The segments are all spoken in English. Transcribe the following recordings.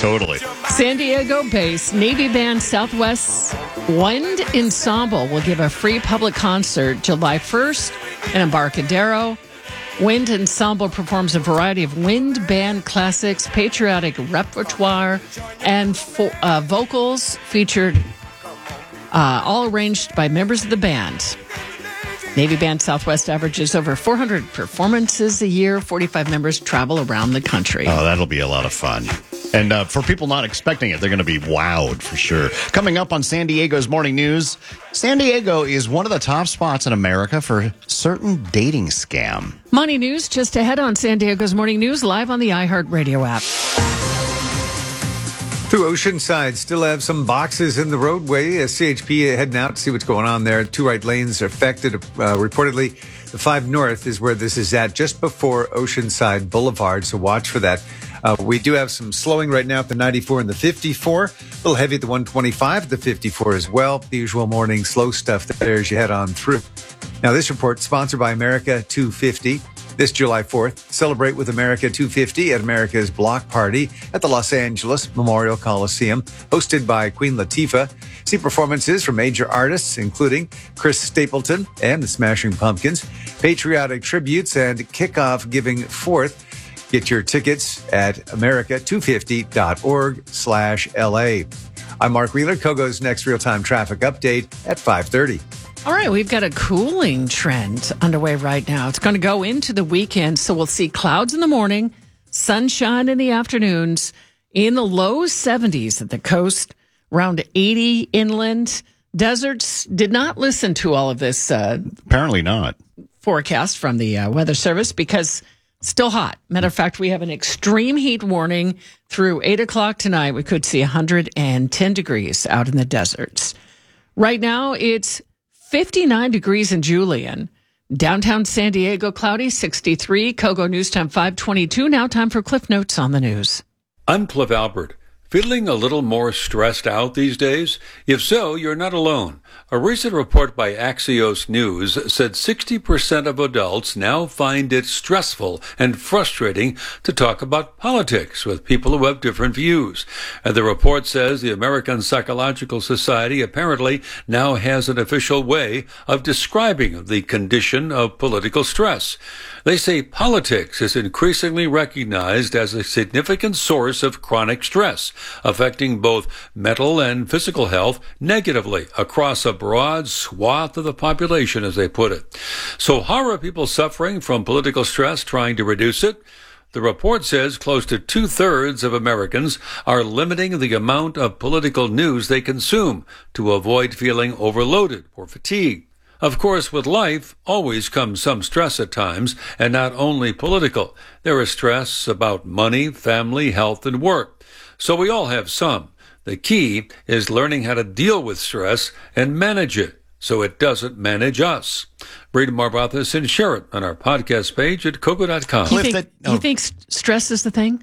Totally. San Diego-based Navy band Southwest Wind Ensemble will give a free public concert July 1st in Embarcadero. Wind Ensemble performs a variety of wind band classics, patriotic repertoire, and vocals featured, all arranged by members of the band. Navy Band Southwest averages over 400 performances a year. 45 members travel around the country. Oh, that'll be a lot of fun. And for people not expecting it, they're going to be wowed for sure. Coming up on San Diego's Morning News, San Diego is one of the top spots in America for a certain dating scam. Money News just ahead on San Diego's Morning News, live on the iHeartRadio app. Through Oceanside, still have some boxes in the roadway. CHP heading out to see what's going on there. 2 right lanes are affected. Reportedly, the 5 North is where this is at, just before Oceanside Boulevard, so watch for that. We do have some slowing right now at the 94 and the 54. A little heavy at the 125, the 54 as well. The usual morning slow stuff there as you head on through. Now, this report sponsored by America 250. This July 4th, celebrate with America 250 at America's Block Party at the Los Angeles Memorial Coliseum, hosted by Queen Latifah. See performances from major artists, including Chris Stapleton and the Smashing Pumpkins, patriotic tributes, and kickoff giving forth. Get your tickets at america250.org/LA. I'm Mark Wheeler. Kogo's next real-time traffic update at 5:30. All right, we've got a cooling trend underway right now. It's going to go into the weekend, so we'll see clouds in the morning, sunshine in the afternoons, in the low 70s at the coast, around 80 inland. Deserts did not listen to all of this Apparently not. forecast from the Weather Service because it's still hot. Matter of fact, we have an extreme heat warning through 8 o'clock tonight. We could see 110 degrees out in the deserts. Right now, it's 59 degrees in Julian. Downtown San Diego, cloudy, 63. Kogo News Time 5:22. Now time for Cliff Notes on the news. I'm Cliff Albert. Feeling a little more stressed out these days? If so, you're not alone. A recent report by Axios News said 60% of adults now find it stressful and frustrating to talk about politics with people who have different views. And the report says the American Psychological Society apparently now has an official way of describing the condition of political stress. They say politics is increasingly recognized as a significant source of chronic stress, affecting both mental and physical health negatively across a broad swath of the population, as they put it. So how are people suffering from political stress trying to reduce it? The report says close to 2/3 of Americans are limiting the amount of political news they consume to avoid feeling overloaded or fatigued. Of course, with life always comes some stress at times, and not only political. There is stress about money, family, health, and work. So we all have some. The key is learning how to deal with stress and manage it so it doesn't manage us. Read more about this and share it on our podcast page at Kogo.com. You think stress is the thing?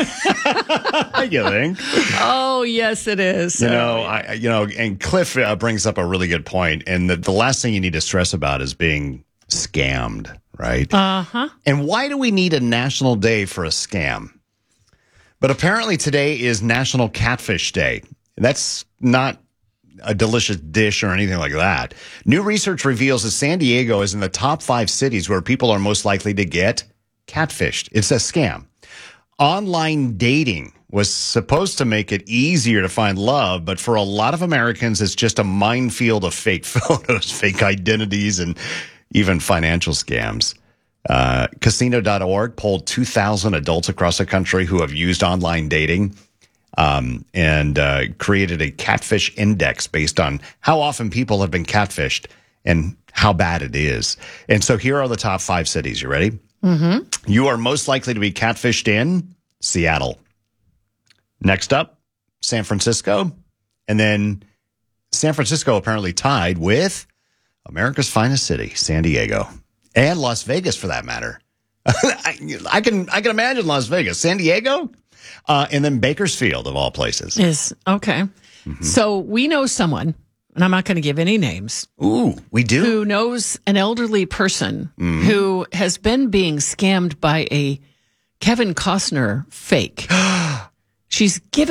You think? Oh, yes, it is. And Cliff brings up a really good point. And the last thing you need to stress about is being scammed, right? Uh-huh. And why do we need a national day for a scam? But apparently today is National Catfish Day. That's not a delicious dish or anything like that. New research reveals that San Diego is in the top 5 cities where people are most likely to get catfished. It's a scam. Online dating was supposed to make it easier to find love, but for a lot of Americans, it's just a minefield of fake photos, fake identities, and even financial scams. Casino.org polled 2,000 adults across the country who have used online dating and created a catfish index based on how often people have been catfished and how bad it is. And so here are the top 5 cities. You ready? Mm-hmm. You are most likely to be catfished in Seattle. Next up, San Francisco. And then San Francisco apparently tied with America's finest city, San Diego. And Las Vegas, for that matter. I can imagine Las Vegas. San Diego? And then Bakersfield, of all places. Is okay. Mm-hmm. So we know someone, and I'm not going to give any names. Ooh, we do? Who knows an elderly person who has been being scammed by a Kevin Costner fake. She's given